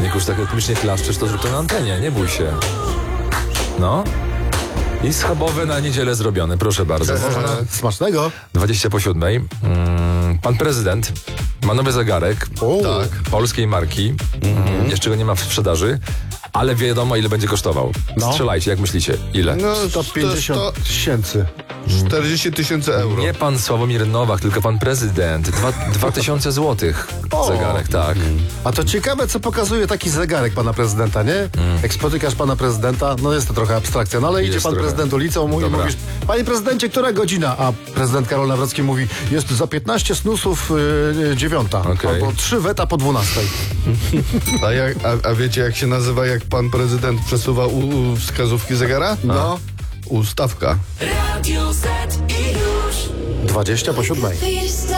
Monika, już tak rytmicznie klaszczesz, to zrób to na antenie, nie bój się. No. I schabowe na niedzielę zrobione, proszę bardzo. Smacznego. 7:20. Pan prezydent ma nowy zegarek Tak. polskiej marki. Jeszcze go nie ma w sprzedaży, ale wiadomo, ile będzie kosztował. No. Strzelajcie, jak myślicie? Ile? No, 150 tysięcy. 40 000 euro. Nie pan Sławomir Nowak, tylko pan prezydent. 2000 złotych zegarek, tak. A to ciekawe, co pokazuje taki zegarek pana prezydenta, nie? Jak spotykasz pana prezydenta, no jest to trochę abstrakcja, no ale idzie Jest pan trochę. prezydent ulicą, mówi, Dobra. mówisz, panie prezydencie, która godzina? A prezydent Karol Nawrocki mówi, jest za 15 snusów 9, Okej. albo 3 weta po 12. A wiecie, jak się nazywa, jak pan prezydent przesuwa wskazówki zegara? No, Ustawka. Radio Z i już 20 po 7. Wiesz co?